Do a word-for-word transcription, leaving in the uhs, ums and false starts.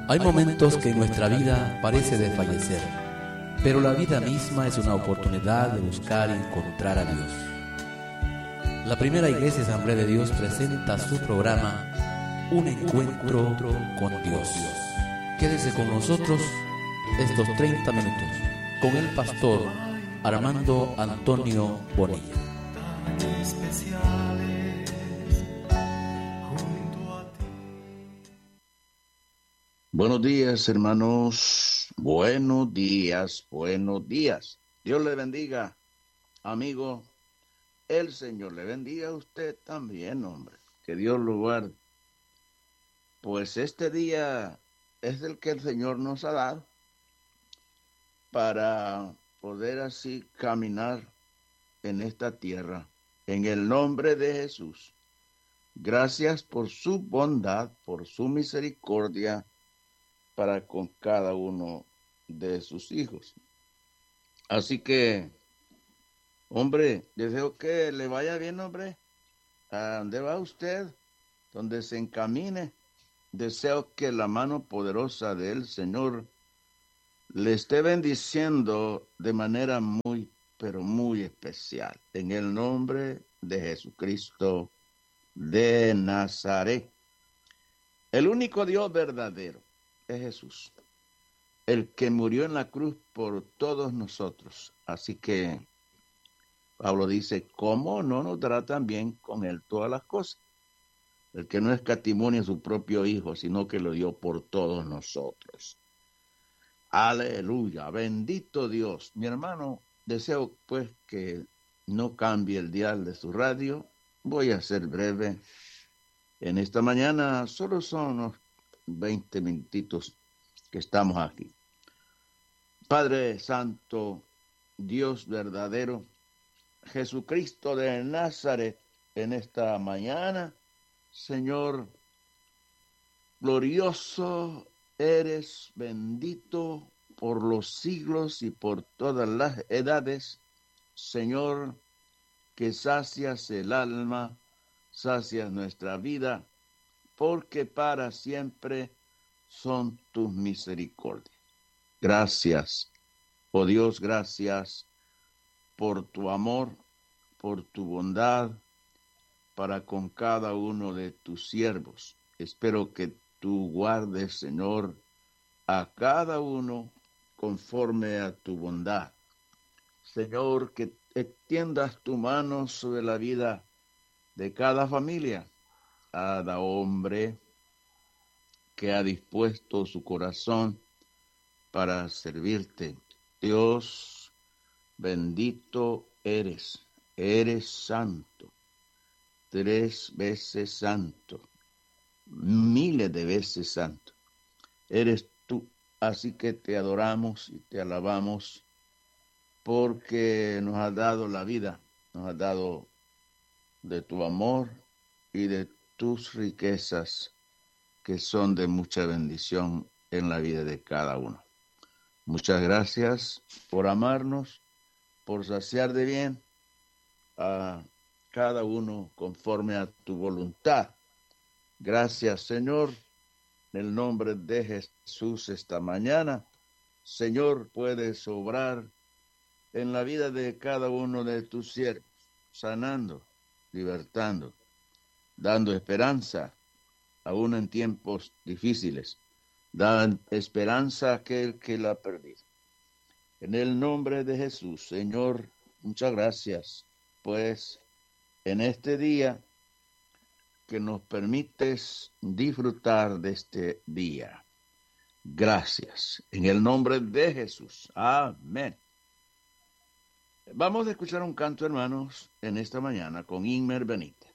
Hay momentos que en nuestra vida parece desfallecer, pero la vida misma es una oportunidad de buscar y encontrar a Dios. La primera Iglesia Asamblea de Dios presenta su programa Un Encuentro con Dios. Quédese con nosotros estos treinta minutos con el pastor Armando Antonio Bonilla. Buenos días, hermanos. Buenos días, buenos días. Dios le bendiga, amigo. El Señor le bendiga a usted también, hombre. Que Dios lo guarde. Pues este día es el que el Señor nos ha dado para poder así caminar en esta tierra. En el nombre de Jesús. Gracias por su bondad, por su misericordia para con cada uno de sus hijos. Así que, hombre, deseo que le vaya bien, hombre. ¿A dónde va usted? Donde se encamine. Deseo que la mano poderosa del Señor le esté bendiciendo de manera muy, pero muy especial. En el nombre de Jesucristo de Nazaret. El único Dios verdadero es Jesús, el que murió en la cruz por todos nosotros. Así que Pablo dice, ¿cómo no nos dará también con él todas las cosas? El que no escatimó a su propio Hijo, sino que lo dio por todos nosotros. Aleluya, bendito Dios. Mi hermano, deseo pues que no cambie el dial de su radio. Voy a ser breve. En esta mañana solo son unos veinte minutitos que estamos aquí. Padre Santo, Dios verdadero, Jesucristo de Nazaret, en esta mañana, Señor, glorioso eres, bendito por los siglos y por todas las edades, Señor, que sacias el alma, sacias nuestra vida, porque para siempre son tus misericordias. Gracias, oh Dios, gracias por tu amor, por tu bondad para con cada uno de tus siervos. Espero que tú guardes, Señor, a cada uno conforme a tu bondad. Señor, que extiendas tu mano sobre la vida de cada familia, cada hombre que ha dispuesto su corazón para servirte. Dios, bendito eres, eres santo, tres veces santo, miles de veces santo. Eres tú, así que te adoramos y te alabamos porque nos has dado la vida, nos has dado de tu amor y de tus riquezas que son de mucha bendición en la vida de cada uno. Muchas gracias por amarnos, por saciar de bien a cada uno conforme a tu voluntad. Gracias, Señor, en el nombre de Jesús esta mañana. Señor, puedes obrar en la vida de cada uno de tus siervos, sanando, libertando, dando esperanza, aún en tiempos difíciles. Dan esperanza a aquel que la ha perdido. En el nombre de Jesús, Señor, muchas gracias, pues en este día que nos permites disfrutar de este día. Gracias. En el nombre de Jesús. Amén. Vamos a escuchar un canto, hermanos, en esta mañana con Inmer Benítez.